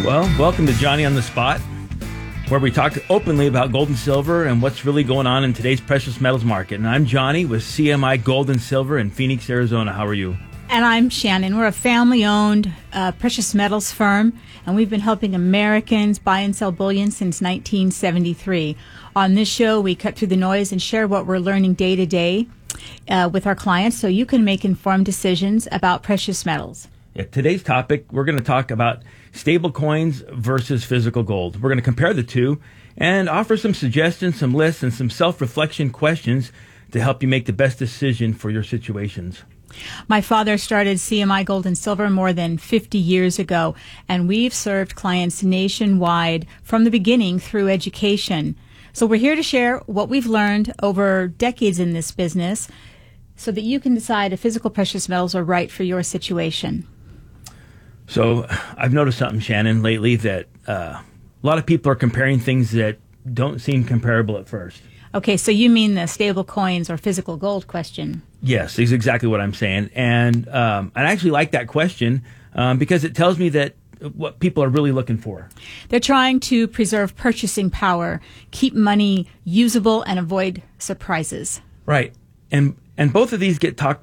Well, welcome to Johnny on the Spot, where we talk openly about gold and silver and what's really going on in today's precious metals market. And I'm Johnny with CMI Gold and Silver in Phoenix, Arizona. How are you? And I'm Shannon. We're a family-owned precious metals firm, and we've been helping Americans buy and sell bullion since 1973. On this show, we cut through the noise and share what we're learning day to day with our clients so you can make informed decisions about precious metals. Yeah, today's topic, we're going to talk about stable coins versus physical gold. We're going to compare the two and offer some suggestions, some lists, and some self-reflection questions to help you make the best decision for your situations. My father started CMI Gold and Silver more than 50 years ago, and we've served clients nationwide from the beginning through education. So we're here to share what we've learned over decades in this business so that you can decide if physical precious metals are right for your situation. So I've noticed something, Shannon, lately that a lot of people are comparing things that don't seem comparable at first. Okay, so you mean the stable coins or physical gold question? Yes, is exactly what I'm saying. And I actually like that question because it tells me that what people are really looking for. They're trying to preserve purchasing power, keep money usable, and avoid surprises. Right. And both of these get talked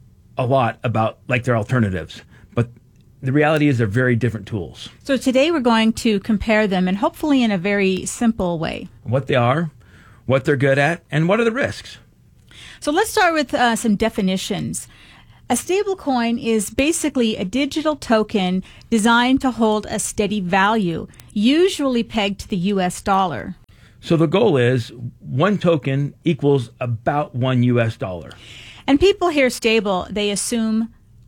a lot about like they're alternatives. But the reality is they're very different tools. So today we're going to compare them, and hopefully in a very simple way. What they are, what they're good at, and what are the risks. So let's start with some definitions. A stable coin is basically a digital token designed to hold a steady value, usually pegged to the U.S. dollar. So the goal is one token equals about $1 US. And people hear stable, they assume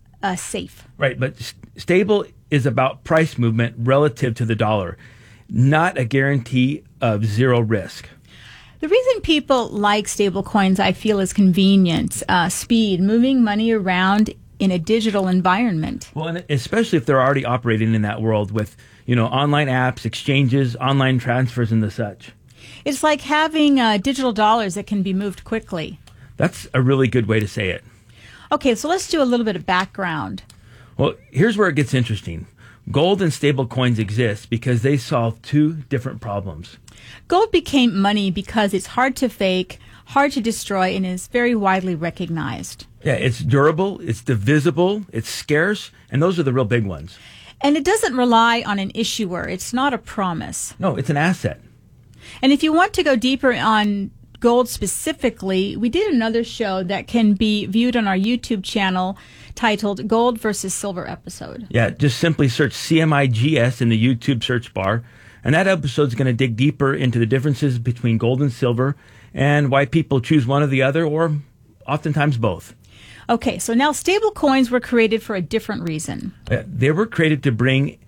safe. Right, but stable is about price movement relative to the dollar, not a guarantee of zero risk. The reason people like stable coins, I feel, is convenience, speed, moving money around in a digital environment. Well, and especially if they're already operating in that world with, online apps, exchanges, online transfers, and the such. It's like having digital dollars that can be moved quickly. That's a really good way to say it. Okay, so let's do a little bit of background. Well, here's where it gets interesting. Gold and stable coins exist because they solve two different problems. Gold became money because it's hard to fake, hard to destroy, and is very widely recognized. Yeah, it's durable, it's divisible, it's scarce, and those are the real big ones. And it doesn't rely on an issuer. It's not a promise. No, it's an asset. And if you want to go deeper on gold specifically, we did another show that can be viewed on our YouTube channel titled Gold versus Silver episode. Yeah, just simply search CMIGS in the YouTube search bar, and that episode is going to dig deeper into the differences between gold and silver and why people choose one or the other, or oftentimes both. Okay, so now stable coins were created for a different reason. They were created to bring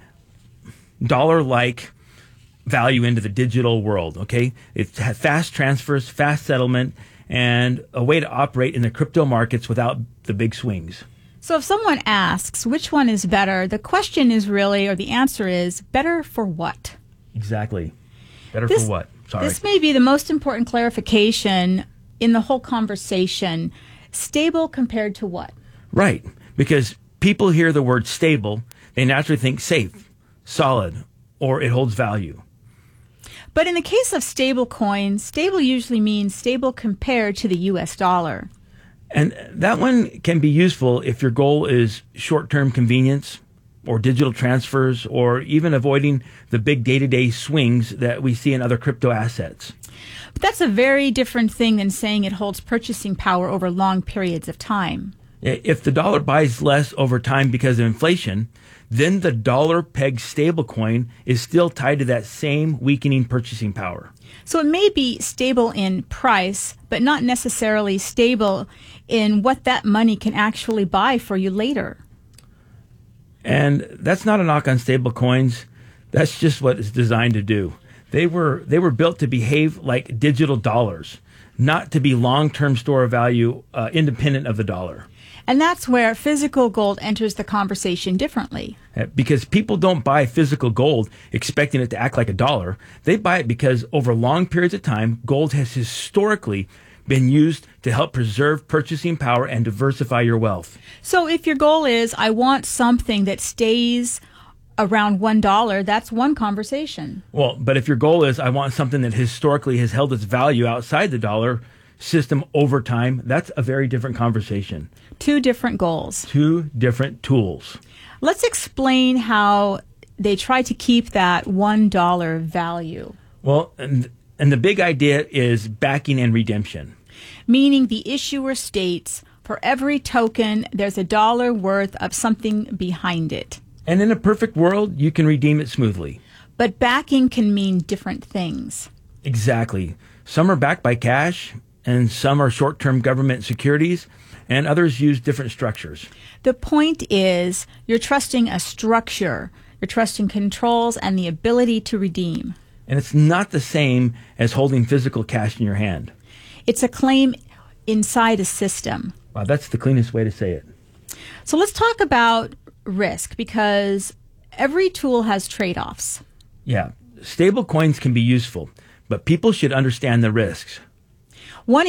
dollar-like value into the digital world, okay? It's fast transfers, fast settlement, and a way to operate in the crypto markets without the big swings. So if someone asks which one is better, the question is really, or the answer is, better for what? Exactly. Better for what? Sorry. This may be the most important clarification in the whole conversation. Stable compared to what? Right. Because people hear the word stable, they naturally think safe, solid, or it holds value. But in the case of stable coins, stable usually means stable compared to the U.S. dollar. And that one can be useful if your goal is short-term convenience or digital transfers or even avoiding the big day-to-day swings that we see in other crypto assets. But that's a very different thing than saying it holds purchasing power over long periods of time. If the dollar buys less over time because of inflation, then the dollar-pegged stablecoin is still tied to that same weakening purchasing power. So it may be stable in price, but not necessarily stable in what that money can actually buy for you later. And that's not a knock on stablecoins. That's just what it's designed to do. They were built to behave like digital dollars, not to be long-term store of value independent of the dollar. And that's where physical gold enters the conversation differently. Because people don't buy physical gold expecting it to act like a dollar. They buy it because over long periods of time, gold has historically been used to help preserve purchasing power and diversify your wealth. So if your goal is, I want something that stays around $1, that's one conversation. Well, but if your goal is, I want something that historically has held its value outside the dollar system over time, that's a very different conversation. Two different goals. Two different tools. Let's explain how they try to keep that $1 value. Well, and the big idea is backing and redemption. Meaning the issuer states, for every token, there's $1 worth of something behind it. And in a perfect world, you can redeem it smoothly. But backing can mean different things. Exactly. Some are backed by cash, and some are short-term government securities, and others use different structures. The point is, you're trusting a structure. You're trusting controls and the ability to redeem. And it's not the same as holding physical cash in your hand. It's a claim inside a system. Wow, that's the cleanest way to say it. So let's talk about risk, because every tool has trade-offs. Yeah, stable coins can be useful, but people should understand the risks. One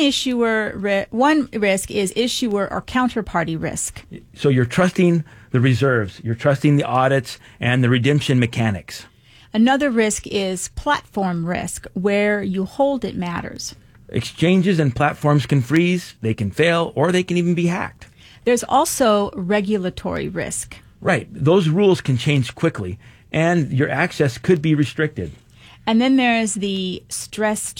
risk is issuer or counterparty risk. So you're trusting the reserves, you're trusting the audits and the redemption mechanics. Another risk is platform risk, where you hold it matters. Exchanges and platforms can freeze, they can fail, or they can even be hacked. There's also regulatory risk. Right. Those rules can change quickly, and your access could be restricted. And then there's the stress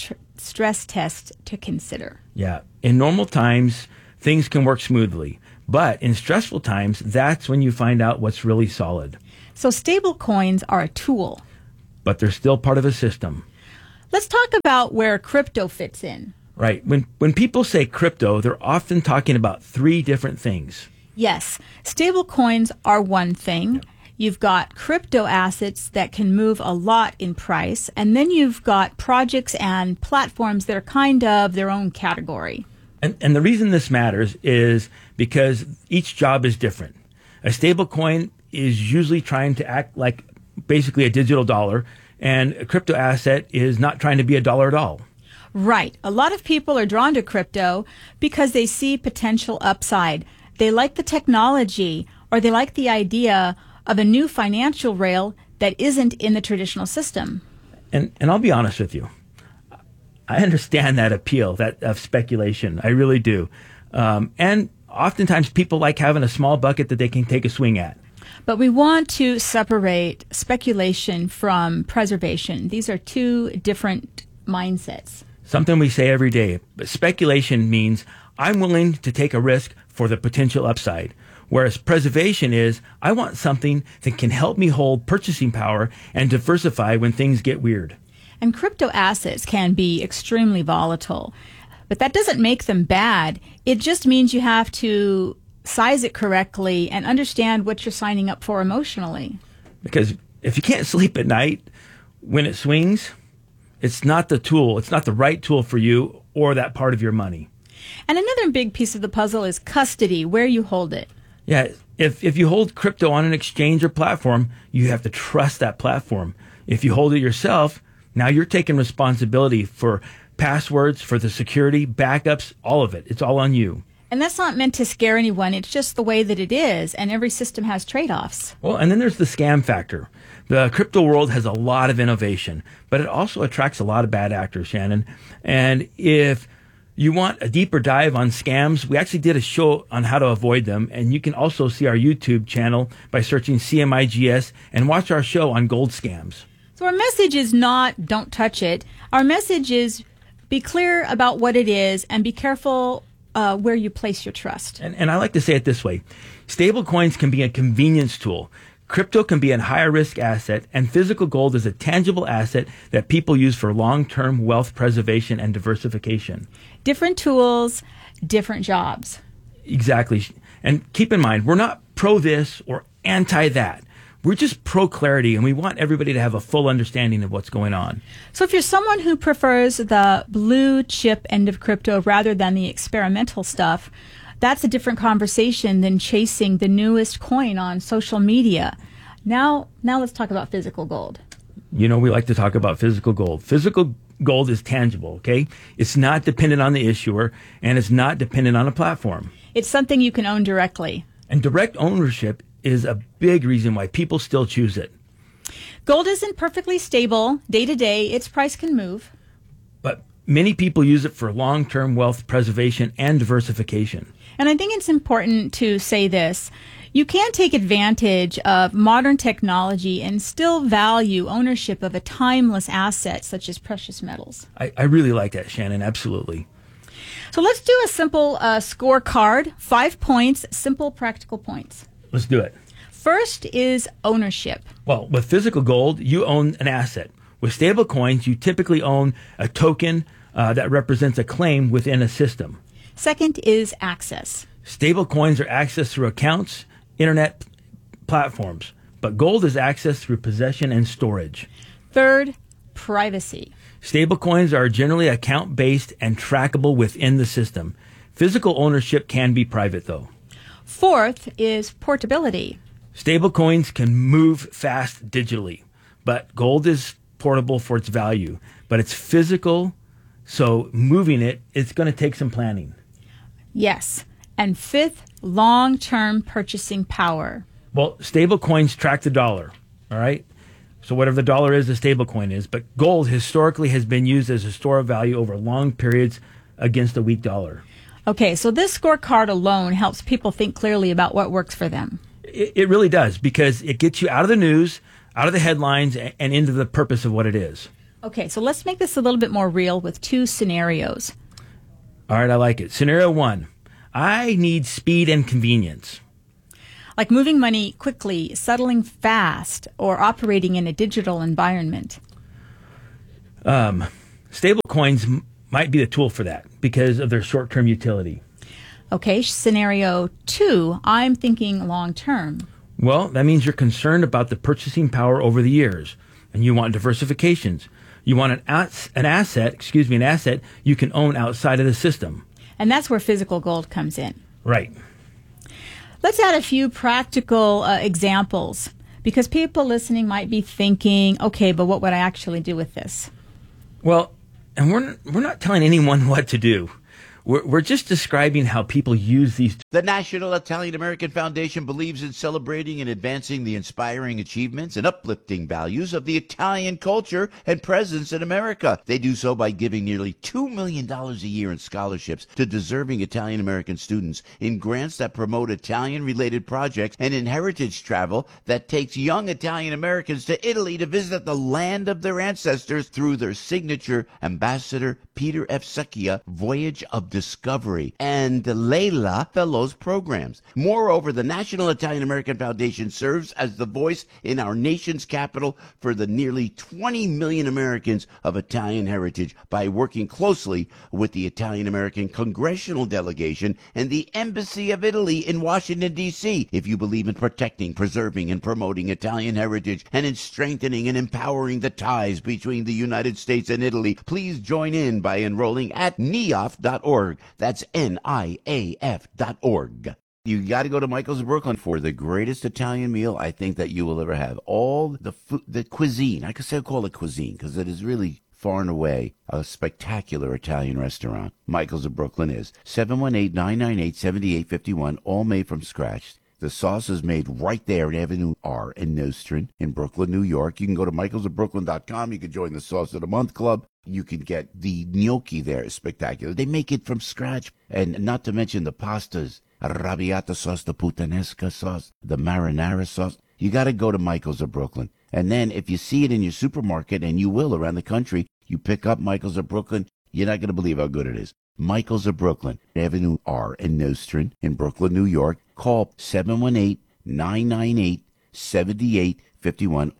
test to consider. Yeah. In normal times, things can work smoothly. But in stressful times, that's when you find out what's really solid. So stable coins are a tool. But they're still part of a system. Let's talk about where crypto fits in. Right. When people say crypto, they're often talking about three different things. Yes, stable coins are one thing. You've got crypto assets that can move a lot in price, and then you've got projects and platforms that are kind of their own category. And the reason this matters is because each job is different. A stable coin is usually trying to act like basically a digital dollar, and a crypto asset is not trying to be a dollar at all. Right. A lot of people are drawn to crypto because they see potential upside. They like the technology, or they like the idea of a new financial rail that isn't in the traditional system. And I'll be honest with you. I understand that appeal, that of speculation. I really do. And oftentimes people like having a small bucket that they can take a swing at. But we want to separate speculation from preservation. These are two different mindsets. Something we say every day. But speculation means I'm willing to take a risk for the potential upside. Whereas preservation is, I want something that can help me hold purchasing power and diversify when things get weird. And crypto assets can be extremely volatile. But that doesn't make them bad. It just means you have to size it correctly and understand what you're signing up for emotionally. Because if you can't sleep at night when it swings, it's not the tool. It's not the right tool for you or that part of your money. And another big piece of the puzzle is custody, where you hold it. Yeah, if you hold crypto on an exchange or platform, you have to trust that platform. If you hold it yourself, now you're taking responsibility for passwords, for the security, backups, all of it. It's all on you. And that's not meant to scare anyone. It's just the way that it is, and every system has trade-offs. Well, and then there's the scam factor. The crypto world has a lot of innovation, but it also attracts a lot of bad actors, Shannon. And if you want a deeper dive on scams, we actually did a show on how to avoid them, and you can also see our YouTube channel by searching CMIGS and watch our show on gold scams. So our message is not don't touch it. Our message is be clear about what it is and be careful where you place your trust. And I like to say it this way. Stable coins can be a convenience tool. Crypto can be a higher risk asset, and physical gold is a tangible asset that people use for long-term wealth preservation and diversification. Different tools, different jobs. Exactly. And keep in mind, we're not pro this or anti that. We're just pro clarity, and we want everybody to have a full understanding of what's going on. So if you're someone who prefers the blue chip end of crypto rather than the experimental stuff, that's a different conversation than chasing the newest coin on social media. Now let's talk about physical gold. You know, we like to talk about physical gold. Physical gold is tangible, okay? It's not dependent on the issuer, and it's not dependent on a platform. It's something you can own directly. And direct ownership is a big reason why people still choose it. Gold isn't perfectly stable day to day. Its price can move. But many people use it for long-term wealth preservation and diversification. And I think it's important to say this. You can take advantage of modern technology and still value ownership of a timeless asset such as precious metals. I really like that, Shannon, absolutely. So let's do a simple scorecard, 5 points, simple practical points. Let's do it. First is ownership. Well, with physical gold, you own an asset. With stable coins, you typically own a token that represents a claim within a system. Second is access. Stable coins are accessed through accounts, internet platforms, but gold is accessed through possession and storage. Third, privacy. Stable coins are generally account-based and trackable within the system. Physical ownership can be private, though. Fourth is portability. Stable coins can move fast digitally, but gold is portable for its value. But it's physical, so moving it's going to take some planning. Yes. And fifth, long-term purchasing power. Well, stable coins track the dollar, all right? So whatever the dollar is, the stable coin is. But gold historically has been used as a store of value over long periods against a weak dollar. Okay, so this scorecard alone helps people think clearly about what works for them. It really does, because it gets you out of the news, out of the headlines, and into the purpose of what it is. Okay, so let's make this a little bit more real with 2 scenarios. All right, I like it. Scenario 1, I need speed and convenience. Like moving money quickly, settling fast, or operating in a digital environment. Stable coins might be the tool for that because of their short-term utility. Okay, scenario 2, I'm thinking long-term. Well, that means you're concerned about the purchasing power over the years, and you want diversifications. You want an asset you can own outside of the system. And that's where physical gold comes in. Right. Let's add a few practical examples, because people listening might be thinking, okay, but what would I actually do with this? Well, and we're not telling anyone what to do. We're just describing how people use these. The National Italian American Foundation believes in celebrating and advancing the inspiring achievements and uplifting values of the Italian culture and presence in America. They do so by giving nearly $2 million a year in scholarships to deserving Italian American students, in grants that promote Italian-related projects, and in heritage travel that takes young Italian Americans to Italy to visit the land of their ancestors through their signature Ambassador Peter F. Secchia Voyage of Discovery and Layla Fellows programs. Moreover, the National Italian American Foundation serves as the voice in our nation's capital for the nearly 20 million Americans of Italian heritage by working closely with the Italian American Congressional Delegation and the Embassy of Italy in Washington, D.C. If you believe in protecting, preserving, and promoting Italian heritage, and in strengthening and empowering the ties between the United States and Italy, please join in by enrolling at niaf.org. That's NIAF.org. You got to go to Michael's of Brooklyn for the greatest Italian meal I think that you will ever have. All the food, the cuisine, I call it cuisine because it is really far and away a spectacular Italian restaurant. Michael's of Brooklyn is 718-998-7851, all made from scratch. The sauce is made right there at Avenue R in Nostrand in Brooklyn, New York. You can go to michaelsofbrooklyn.com. You can join the Sauce of the Month Club. You can get the gnocchi there. It's spectacular. They make it from scratch. And not to mention the pastas, arrabbiata sauce, the puttanesca sauce, the marinara sauce. You got to go to Michael's of Brooklyn. And then if you see it in your supermarket, and you will around the country, you pick up Michael's of Brooklyn, you're not going to believe how good it is. Michael's of Brooklyn, Avenue R in Nostrand in Brooklyn, New York. Call 718-998-7851.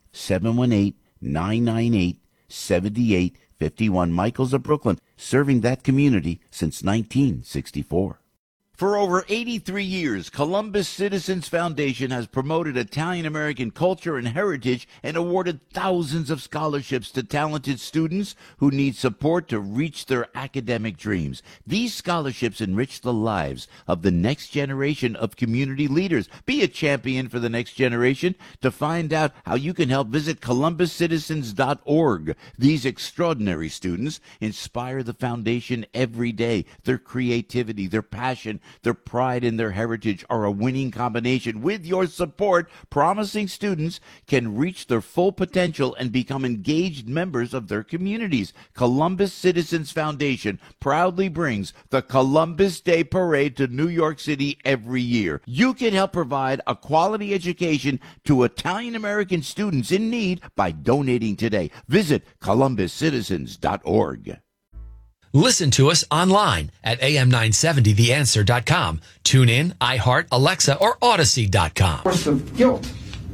718-998-7851. Michael's of Brooklyn, serving that community since 1964. For over 83 years, Columbus Citizens Foundation has promoted Italian American culture and heritage and awarded thousands of scholarships to talented students who need support to reach their academic dreams. These scholarships enrich the lives of the next generation of community leaders. Be a champion for the next generation. To find out how you can help, visit columbuscitizens.org. These extraordinary students inspire the foundation every day. Their creativity, their passion, Their pride and their heritage are a winning combination. With your support, promising students can reach their full potential and become engaged members of their communities. Columbus Citizens Foundation proudly brings the Columbus Day Parade to New York City every year. You can help provide a quality education to Italian-American students in need by donating today. Visit columbuscitizens.org. Listen to us online at am970theanswer.com. Tune in, iHeart, Alexa, or Odyssey.com. Source of guilt.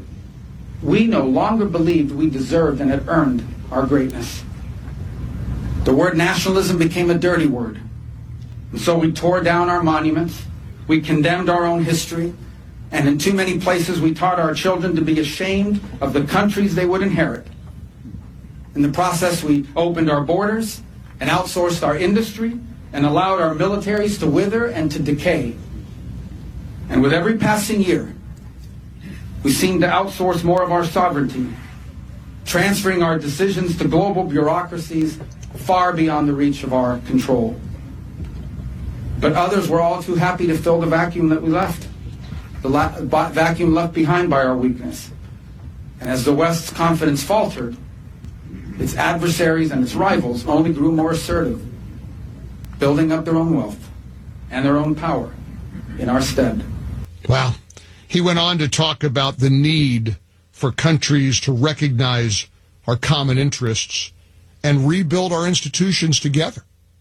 We no longer believed we deserved and had earned our greatness. The word nationalism became a dirty word. And so we tore down our monuments, we condemned our own history, and in too many places we taught our children to be ashamed of the countries they would inherit. In the process, we opened our borders and outsourced our industry and allowed our militaries to wither and to decay. And with every passing year, we seem to outsource more of our sovereignty, transferring our decisions to global bureaucracies far beyond the reach of our control. But others were all too happy to fill the vacuum that we left, the vacuum left behind by our weakness. And as the West's confidence faltered, its adversaries and its rivals only grew more assertive, building up their own wealth and their own power in our stead. Wow. He went on to talk about the need for countries to recognize our common interests and rebuild our institutions together.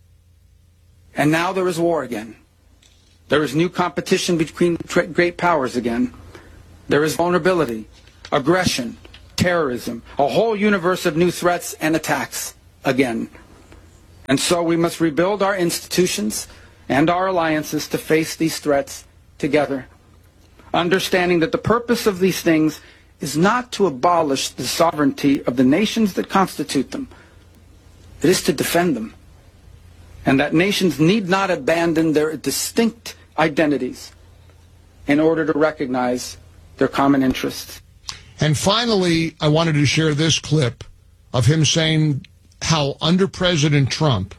And now there is war again. There is new competition between great powers again. There is vulnerability, aggression, terrorism, a whole universe of new threats and attacks again. And so we must rebuild our institutions and our alliances to face these threats together, understanding that the purpose of these things is not to abolish the sovereignty of the nations that constitute them. It is to defend them. And that nations need not abandon their distinct identities in order to recognize their common interests. And finally, I wanted to share this clip of him saying how under President Trump,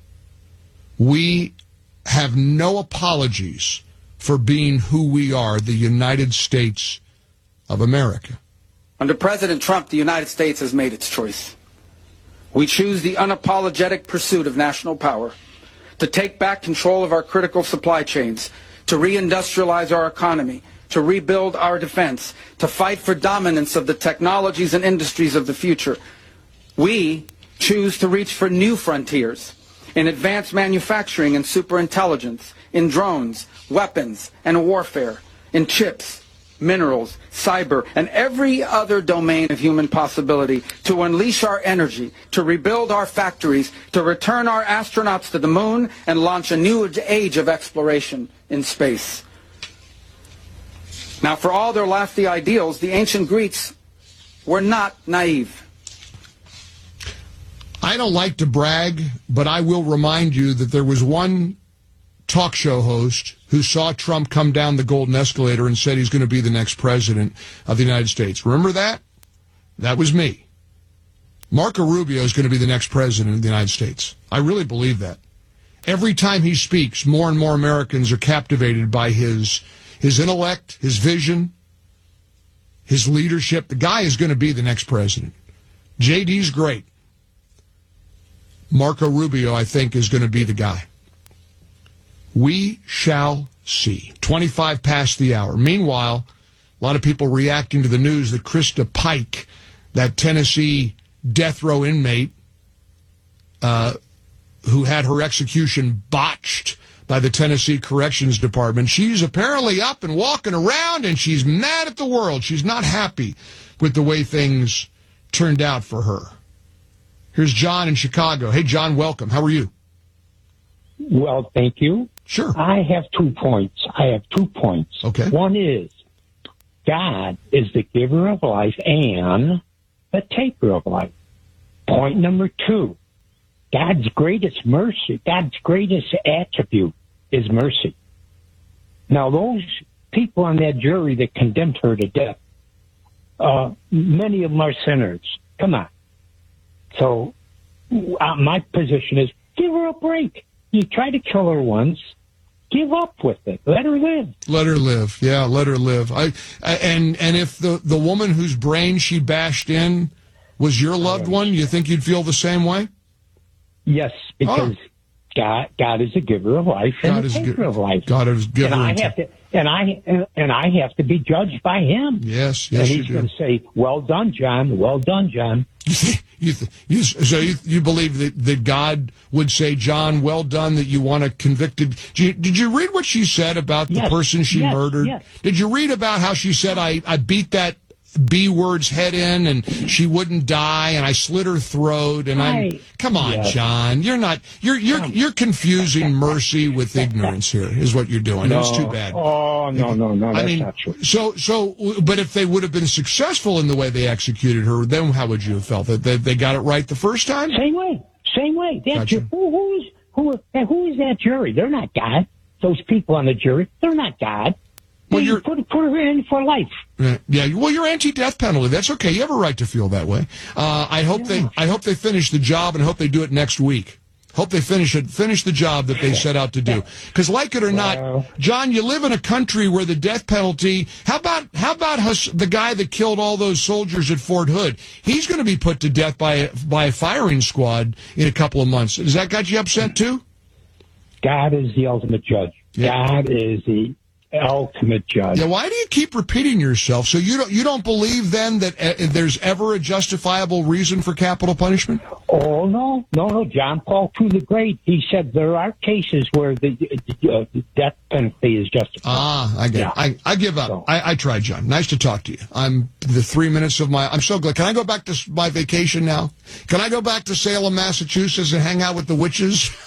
we have no apologies for being who we are, the United States of America. Under President Trump, the United States has made its choice. We choose the unapologetic pursuit of national power, to take back control of our critical supply chains, to reindustrialize our economy, to rebuild our defense, to fight for dominance of the technologies and industries of the future. We choose to reach for new frontiers in advanced manufacturing and superintelligence, in drones, weapons, and warfare, in chips, minerals, cyber, and every other domain of human possibility, to unleash our energy, to rebuild our factories, to return our astronauts to the moon, and launch a new age of exploration in space. Now, for all their lofty ideals, the ancient Greeks were not naive. I don't like to brag, but I will remind you that there was one talk show host who saw Trump come down the golden escalator and said he's going to be the next president of the United States. Remember that? That was me. Marco Rubio is going to be the next president of the United States. I really believe that. Every time he speaks, more and more Americans are captivated by his intellect, his vision, his leadership. The guy is going to be the next president. JD's great. Marco Rubio, I think, is going to be the guy. We shall see. 25 past the hour. Meanwhile, a lot of people reacting to the news that Krista Pike, that Tennessee death row inmate who had her execution botched by the Tennessee Corrections Department, she's apparently up and walking around, and she's mad at the world. She's not happy with the way things turned out for her. Here's John in Chicago. Hey, John, welcome. How are you? Well, thank you. Sure. I have 2 points. Okay. One is God is the giver of life and the taker of life. Point number 2, God's greatest mercy, God's greatest attribute is mercy. Now, those people on that jury that condemned her to death, many of them are sinners. Come on. So my position is give her a break. You tried to kill her once. give up with it. Let her live. Let her live. Yeah, let her live. And if the woman whose brain she bashed in was your loved one, you think you'd feel the same way? Yes, because God is a giver of life and a taker of life. God is giver. And I have to be judged by Him. Yes, and you He's do. going to say, "Well done, John. Well done, John." So you believe that God would say, "John, well done," that you want a convicted. Did you read what she said about the person she murdered? Yes. Did you read about how she said, I beat that B word's head in and she wouldn't die and I slit her throat and come on, John, you're confusing mercy with ignorance here is what you're doing. No. It's too bad. Oh, no, that's not true. So, but if they would have been successful in the way they executed her, then how would you have felt? That they got it right the first time? Same way. Gotcha. Who is that jury? They're not God. Those people on the jury, they're not God. Well, you put her in for life. Yeah. Well, you're anti-death penalty. That's okay. You have a right to feel that way. I hope they finish the job and hope they do it next week. Hope they finish the job that they set out to do. Because like it or not, John, you live in a country where the death penalty. How about the guy that killed all those soldiers at Fort Hood? He's going to be put to death by a firing squad in a couple of months. Does that got you upset too? God is the ultimate judge. Yeah. God is the ultimate judge. Yeah, why do you keep repeating yourself? So you don't believe then that there's ever a justifiable reason for capital punishment? Oh no. John Paul II the Great, he said there are cases where the death penalty is justified. I get it. I give up. So. I tried, John. Nice to talk to you. I'm so glad. Can I go back to my vacation now? Can I go back to Salem, Massachusetts and hang out with the witches?